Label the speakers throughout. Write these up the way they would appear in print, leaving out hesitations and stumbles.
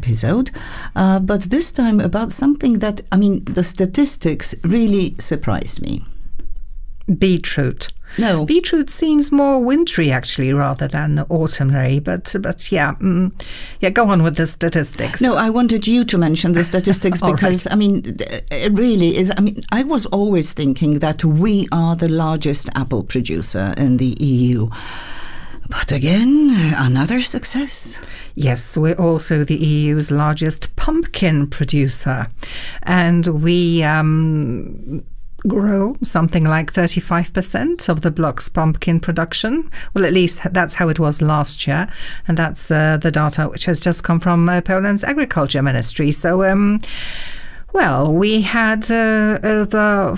Speaker 1: episode, but this time about something that, the statistics really surprised me.
Speaker 2: Beetroot.
Speaker 1: No.
Speaker 2: Beetroot seems more wintry, actually, rather than autumnary. But yeah, go on with the statistics.
Speaker 1: No, I wanted you to mention the statistics because,
Speaker 2: right.
Speaker 1: It really is. I was always thinking that we are the largest apple producer in the EU. But again, another success.
Speaker 2: Yes, we're also the EU's largest pumpkin producer. And we grow something like 35% of the bloc's pumpkin production. Well, at least that's how it was last year. And that's the data which has just come from Poland's Agriculture Ministry. So, we had over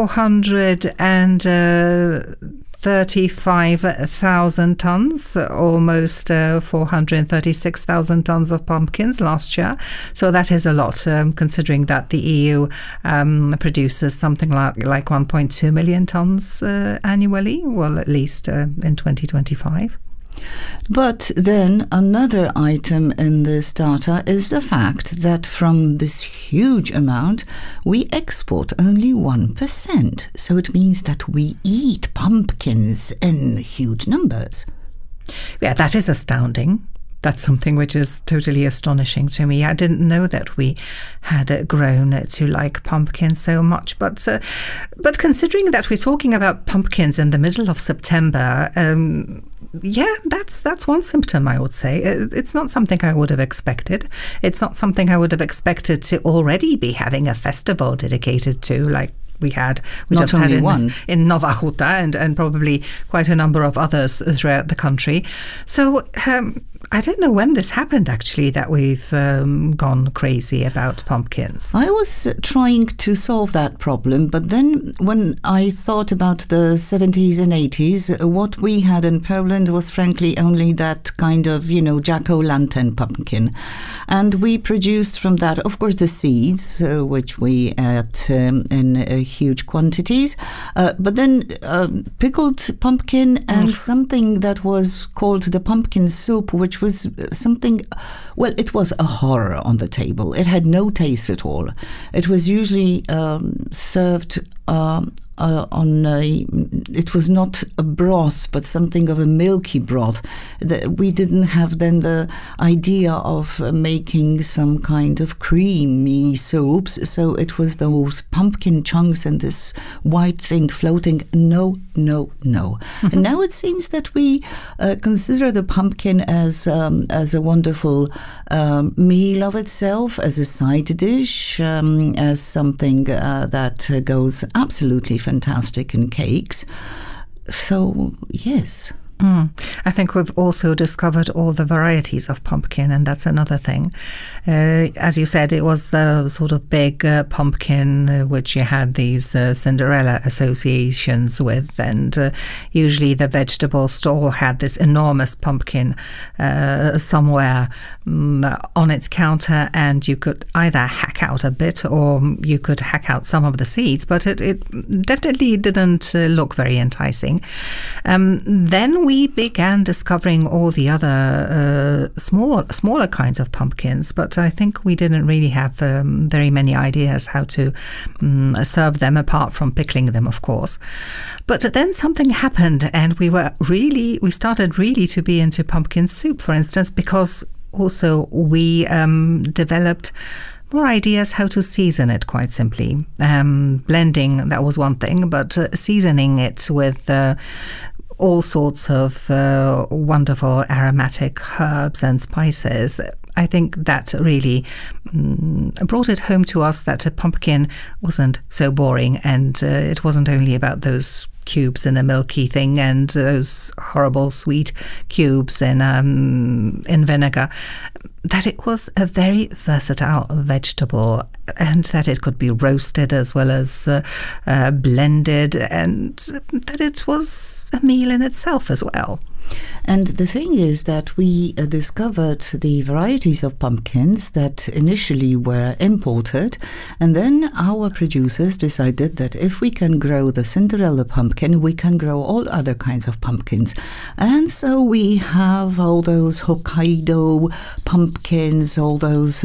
Speaker 2: 435,000 tonnes, almost 436,000 tonnes of pumpkins last year. So that is a lot, considering that the EU produces something like 1.2 million tonnes annually, well, at least in 2025.
Speaker 1: But then another item in this data is the fact that from this huge amount, we export only 1%. So it means that we eat pumpkins in huge numbers.
Speaker 2: Yeah, that is astounding. That's something which is totally astonishing to me. I didn't know that we had grown to like pumpkins so much. But considering that we're talking about pumpkins in the middle of September, that's one symptom, I would say. It's not something I would have expected. It's not something I would have expected to already be having a festival dedicated to, like we just had in Nowa Huta and probably quite a number of others throughout the country. So I don't know when this happened, actually, that we've gone crazy about pumpkins.
Speaker 1: I was trying to solve that problem, but then when I thought about the 70s and 80s, what we had in Poland was frankly only that kind of, jack-o'-lantern pumpkin. And we produced from that, of course, the seeds, which we ate in huge quantities, but then pickled pumpkin and something that was called the pumpkin soup, which was something, well, it was a horror on the table. It had no taste at all. It was usually served it was not a broth, but something of a milky broth. We didn't have then the idea of making some kind of creamy soups, so it was those pumpkin chunks and this white thing floating. No. And now it seems that we consider the pumpkin as a wonderful meal of itself, as a side dish, as something that goes absolutely fantastic in cakes. So, yes.
Speaker 2: I think we've also discovered all the varieties of pumpkin, and that's another thing. As you said, it was the sort of big pumpkin which you had these Cinderella associations with, and usually the vegetable stall had this enormous pumpkin somewhere on its counter, and you could either hack out a bit or you could hack out some of the seeds, but it definitely didn't look very enticing. Then we began discovering all the other smaller kinds of pumpkins, but I think we didn't really have very many ideas how to serve them, apart from pickling them, of course. But then something happened, and we started really to be into pumpkin soup, for instance, because also we developed more ideas how to season it, quite simply. Blending, that was one thing, but seasoning it with all sorts of wonderful aromatic herbs and spices. I think that really brought it home to us that a pumpkin wasn't so boring, and it wasn't only about those cubes in a milky thing and those horrible sweet cubes in vinegar, that it was a very versatile vegetable, and that it could be roasted as well as blended, and that it was a meal in itself as well.
Speaker 1: And the thing is that we discovered the varieties of pumpkins that initially were imported, and then our producers decided that if we can grow the Cinderella pumpkin, we can grow all other kinds of pumpkins. And so we have all those Hokkaido pumpkins, all those